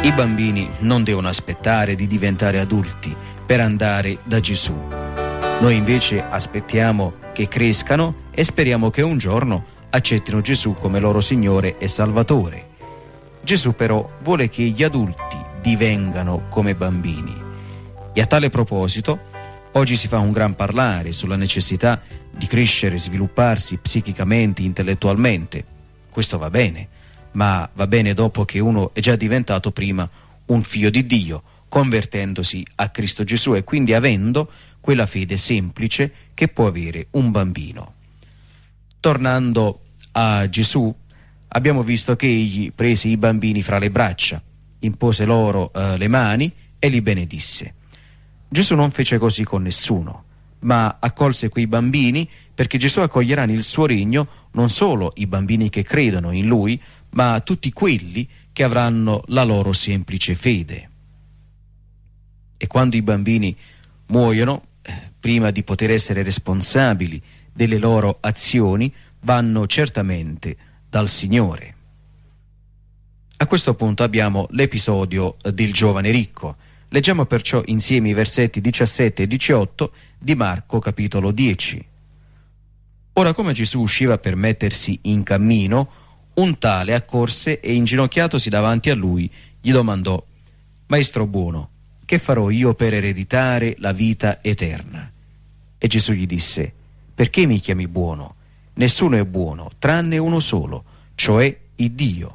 I bambini non devono aspettare di diventare adulti per andare da Gesù. Noi invece aspettiamo che crescano e speriamo che un giorno accettino Gesù come loro Signore e Salvatore. Gesù però vuole che gli adulti divengano come bambini. E a tale proposito, oggi si fa un gran parlare sulla necessità di crescere, svilupparsi psichicamente, intellettualmente. Questo va bene, ma va bene dopo che uno è già diventato prima un figlio di Dio, convertendosi a Cristo Gesù e quindi avendo quella fede semplice che può avere un bambino. Tornando a Gesù, abbiamo visto che egli prese i bambini fra le braccia, impose loro le mani e li benedisse. Gesù non fece così con nessuno, ma accolse quei bambini perché Gesù accoglierà nel suo regno non solo i bambini che credono in Lui, ma tutti quelli che avranno la loro semplice fede. E quando i bambini muoiono, prima di poter essere responsabili delle loro azioni, vanno certamente dal Signore. A questo punto abbiamo l'episodio del giovane ricco. Leggiamo perciò insieme i versetti 17 e 18 di Marco capitolo 10. Ora, come Gesù usciva per mettersi in cammino, un tale accorse e inginocchiatosi davanti a lui gli domandò: Maestro buono, che farò io per ereditare la vita eterna? E Gesù gli disse: perché mi chiami buono? Nessuno è buono, tranne uno solo, cioè il Dio.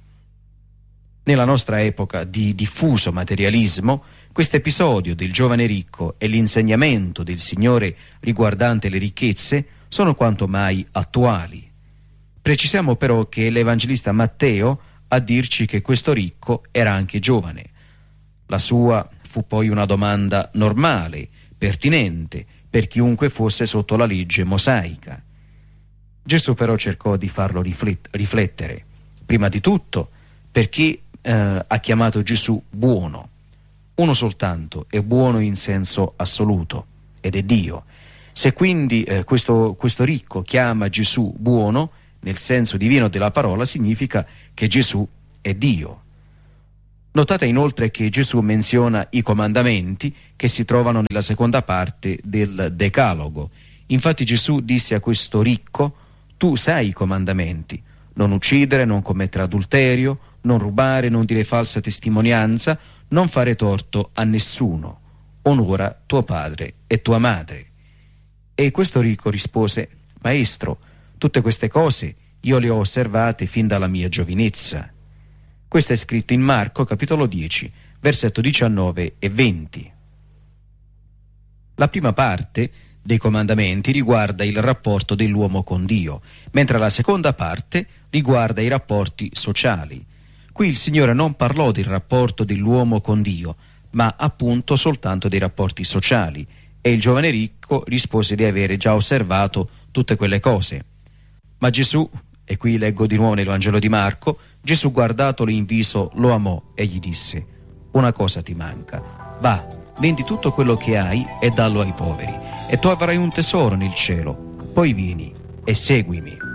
Nella nostra epoca di diffuso materialismo, questo episodio del giovane ricco e l'insegnamento del Signore riguardante le ricchezze sono quanto mai attuali. Precisiamo però che l'Evangelista Matteo a dirci che questo ricco era anche giovane. La sua fu poi una domanda normale, pertinente, per chiunque fosse sotto la legge mosaica. Gesù però cercò di farlo riflettere. Prima di tutto, perché ha chiamato Gesù buono. Uno soltanto è buono in senso assoluto, ed è Dio. Se quindi questo ricco chiama Gesù buono, nel senso divino della parola, significa che Gesù è Dio. Notate inoltre che Gesù menziona i comandamenti che si trovano nella seconda parte del Decalogo. Infatti Gesù disse a questo ricco: tu sai i comandamenti: non uccidere, non commettere adulterio, non rubare, non dire falsa testimonianza, non fare torto a nessuno, onora tuo padre e tua madre. E questo ricco rispose: Maestro, tutte queste cose io le ho osservate fin dalla mia giovinezza. Questo è scritto in Marco capitolo 10, versetto 19 e 20. La prima parte dei comandamenti riguarda il rapporto dell'uomo con Dio, mentre la seconda parte riguarda i rapporti sociali. Qui il Signore non parlò del rapporto dell'uomo con Dio, ma appunto soltanto dei rapporti sociali, e il giovane ricco rispose di avere già osservato tutte quelle cose. Ma Gesù, e qui leggo di nuovo nel Vangelo di Marco, Gesù guardatolo in viso lo amò e gli disse: una cosa ti manca, va, vendi tutto quello che hai e dallo ai poveri, e tu avrai un tesoro nel cielo, poi vieni e seguimi.